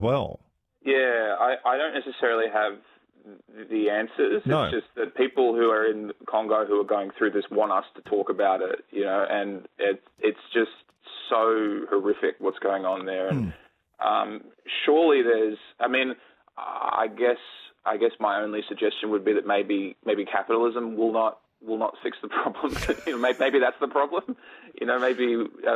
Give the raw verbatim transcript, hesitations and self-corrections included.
well. Yeah, I, I don't necessarily have the answers. No. It's just that people who are in Congo who are going through this want us to talk about it, you know, and it, it's just so horrific what's going on there. And Hmm. um, surely there's, I mean, I guess I guess my only suggestion would be that maybe maybe capitalism will not will not fix the problem. you know, maybe, maybe that's the problem. You know, maybe. Uh,